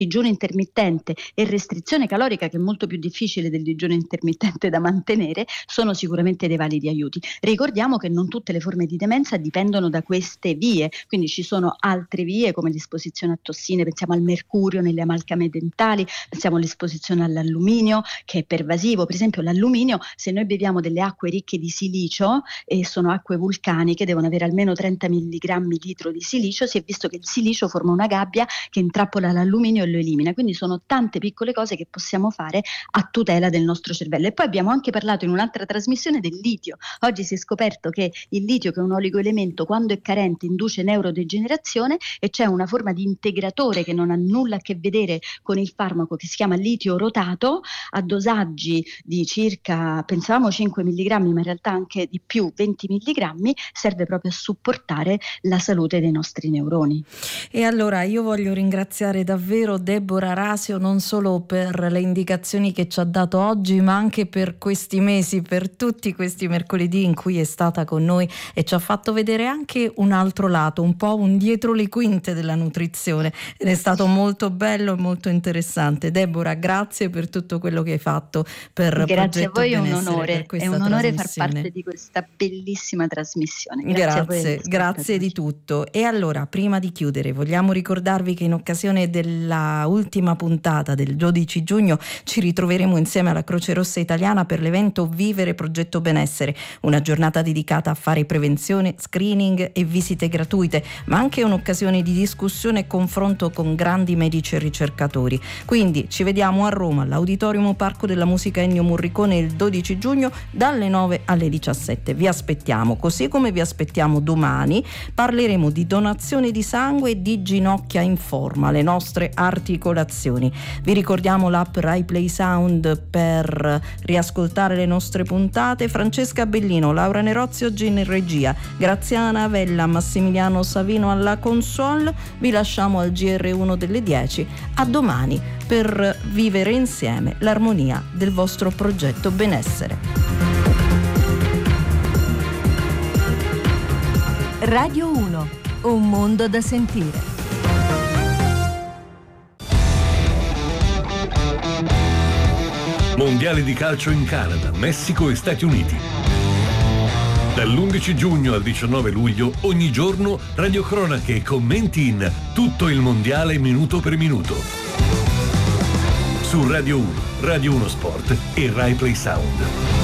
digiuno intermittente e restrizione calorica, che è molto più difficile del digiuno intermittente da mantenere, sono sicuramente dei validi aiuti. Ricordiamo che non tutte le forme di demenza dipendono da queste vie, quindi ci sono altre vie come l'esposizione a tossine, pensiamo al mercurio nelle amalgame dentali, pensiamo all'esposizione all'alluminio che è pervasivo. Per esempio l'alluminio, se noi beviamo delle acque ricche di silicio, e sono acque vulcaniche, devono avere almeno 30 mg litro di silicio, si è visto che il silicio forma una gabbia che intrappola l'alluminio e lo elimina, quindi sono tante piccole cose che possiamo fare a tutela del nostro cervello. E poi abbiamo anche parlato in un'altra trasmissione del litio. Oggi si è scoperto che il litio, che è un oligoelemento, quando è carente induce neurodegenerazione, e c'è una forma di integratore che non ha nulla a che vedere con il farmaco, che si chiama litio rotato, a dosaggi di circa, pensavamo 5 mg, ma in realtà anche di più, 20 mg, serve proprio a supportare la salute dei nostri neuroni. E allora io voglio ringraziare davvero Deborah Rasio non solo per le indicazioni che ci ha dato oggi, ma anche per questi mesi, per tutti questi mercoledì in cui è stata con noi e ci ha fatto vedere anche un altro lato, un po' un dietro le quinte della nutrizione, ed è stato molto bello e molto interessante. Deborah, grazie per tutto quello che hai fatto per Grazie a voi, è un Benessere, onore, è un onore far parte di questa bellissima trasmissione. Grazie di tutto. E allora, prima di chiudere, vogliamo ricordarvi che in occasione della ultima puntata del 12 giugno ci ritroveremo insieme alla Croce Rossa Italiana per l'evento Vivere Progetto Benessere, una giornata dedicata a fare prevenzione, screening e visite gratuite, ma anche un'occasione di discussione e confronto con grandi medici e ricercatori. Quindi ci vediamo a Roma all'Auditorium Parco della Musica Ennio Morricone il 12 giugno dalle 9 alle 17. Vi aspettiamo, così come vi aspettiamo domani. Parleremo di donazione di sangue e di ginocchia in forma, le nostre articolazioni. Vi ricordiamo l'app Rai Play Sound per riascoltare le nostre puntate. Francesca Bellino, Laura Nerozzi oggi in regia, Graziana Avella, Massimiliano Savino alla console. Vi lasciamo al GR1 delle 10. A domani per vivere insieme l'armonia del vostro progetto benessere. Radio 1, un mondo da sentire. Mondiale di calcio in Canada, Messico e Stati Uniti. Dall'11 giugno al 19 luglio, ogni giorno, radiocronache e commenti in tutto il mondiale minuto per minuto. Su Radio 1, Radio 1 Sport e Rai Play Sound.